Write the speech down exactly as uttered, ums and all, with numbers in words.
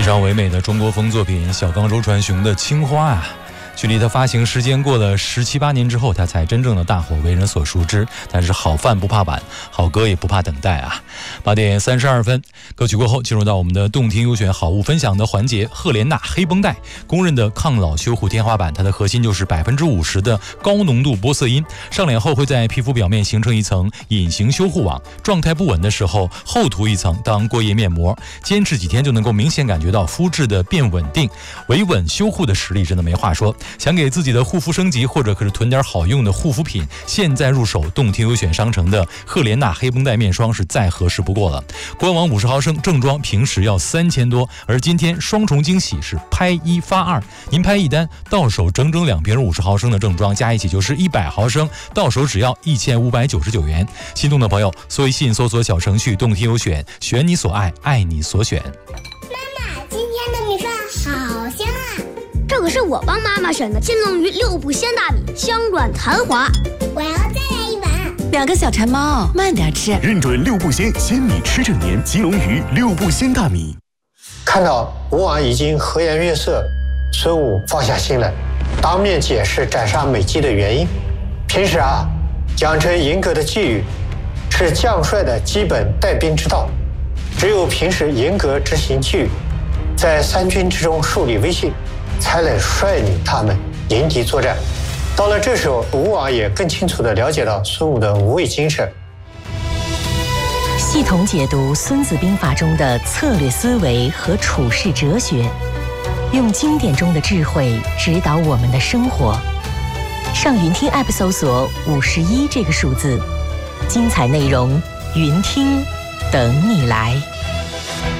非常唯美的中国风作品小刚周传雄的《青花》啊，距离它发行时间过了十七八年之后，它才真正的大火，为人所熟知。但是好饭不怕晚，好歌也不怕等待啊！八点三十二分，歌曲过后，进入到我们的动听优选好物分享的环节。赫莲娜黑绷带，公认的抗老修护天花板，它的核心就是百分之五十的高浓度玻色因，上脸后会在皮肤表面形成一层隐形修护网，状态不稳的时候厚涂一层当过夜面膜，坚持几天就能够明显感觉到肤质的变稳定，维稳修护的实力真的没话说。想给自己的护肤升级，或者可是囤点好用的护肤品，现在入手动听优选商城的赫莲娜黑绷带面霜是再合适不过了。官网五十毫升正装平时要三千多，而今天双重惊喜是拍一发二，您拍一单到手整整两瓶五十毫升的正装，加一起就是一百毫升，到手只要一千五百九十九元。心动的朋友，搜微信搜索小程序动听优选，选你所爱，爱你所选。 妈妈，今天的米饭好香啊！ 这可是我帮妈妈选的金龙鱼六步鲜大米，香软弹滑。 我要再来一碗。 两个小馋猫，慢点吃。 认准六步鲜鲜米吃整年，金龙鱼六步鲜大米。 看到吴王已经和颜悦色，孙武放下心来，当面解释斩杀美姬的原因。平时啊，养成严格的纪律是将帅的基本带兵之道，只有平时严格执行纪律，在三军之中树立威信，才能率领他们迎敌作战。到了这时候，吴王也更清楚地了解到孙武的无畏精神。 系统解读《孙子兵法》中的策略思维和处世哲学，用经典中的智慧指导我们的生活。上云听 App 搜索五十一这个数字，精彩内容云听等你来。